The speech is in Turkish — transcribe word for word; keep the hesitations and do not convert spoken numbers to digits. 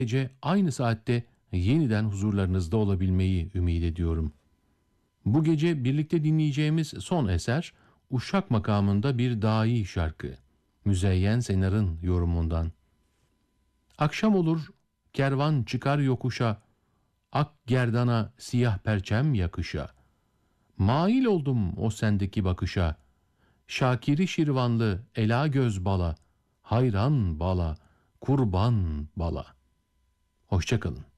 gece aynı saatte yeniden huzurlarınızda olabilmeyi ümit ediyorum. Bu gece birlikte dinleyeceğimiz son eser Uşak makamında bir dahi şarkı. Müzeyyen Senar'ın yorumundan. Akşam olur, kervan çıkar yokuşa, ak gerdana siyah perçem yakışa. Mail oldum o sendeki bakışa, Şakiri şirvanlı ela göz bala, hayran bala, kurban bala. Hoşça kalın.